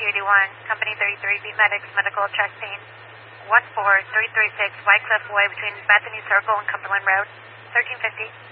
Acuity 1, Company 33, B Medics, Medical Check Scene 14336, Wycliffe Way between Bethany Circle and Cumberland Road, 1350.